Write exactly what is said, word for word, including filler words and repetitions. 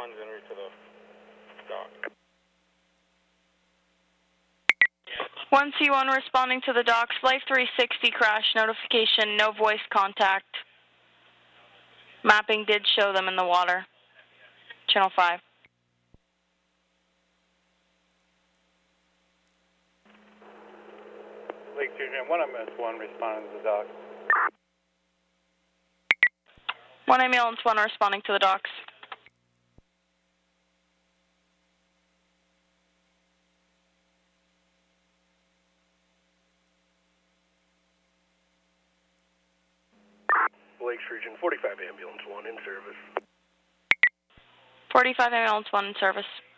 one's en route to the dock. one C one responding to the docks. Flight three sixty crash notification, no voice contact. Mapping did show them in the water. Channel five. Lake Fusion, one M S one responding to the dock. one ambulance one responding to the docks. Lakes Region, forty-five ambulance one in service. forty-five ambulance one in service.